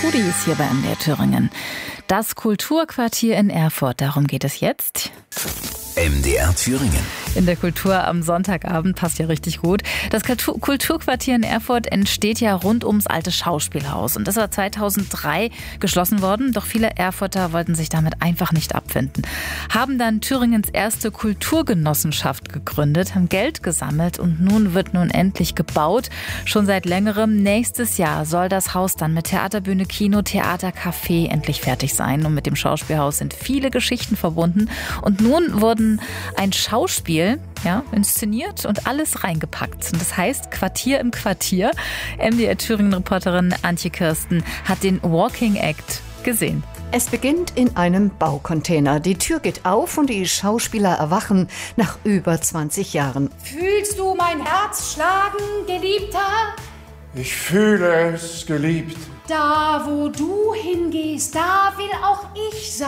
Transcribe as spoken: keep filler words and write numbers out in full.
Foodies hier bei M D R Thüringen. Das Kulturquartier in Erfurt, darum geht es jetzt. M D R Thüringen. In der Kultur am Sonntagabend, passt ja richtig gut. Das Kulturquartier in Erfurt entsteht ja rund ums alte Schauspielhaus. Und das war zweitausenddrei geschlossen worden. Doch viele Erfurter wollten sich damit einfach nicht abfinden. Haben dann Thüringens erste Kulturgenossenschaft gegründet, haben Geld gesammelt und nun wird nun endlich gebaut. Schon seit längerem. Nächstes Jahr soll das Haus dann mit Theaterbühne, Kino, Theater, Café endlich fertig sein. Und mit dem Schauspielhaus sind viele Geschichten verbunden. Und nun wurden ein Schauspiel ja, inszeniert und alles reingepackt. Und das heißt Quartier im Quartier. M D R Thüringen-Reporterin Antje Kirsten hat den Walking Act gesehen. Es beginnt in einem Baucontainer. Die Tür geht auf und die Schauspieler erwachen nach über zwanzig Jahren. Fühlst du mein Herz schlagen, Geliebter? Ich fühle es, geliebt. Da, wo du hingehst, da will auch ich sein.